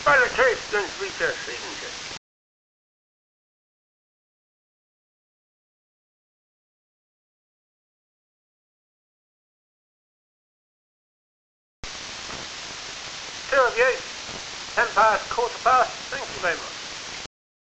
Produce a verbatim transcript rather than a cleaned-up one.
Politicians with their signatures. Two of you. Ten past, quarter past. Thank you very much.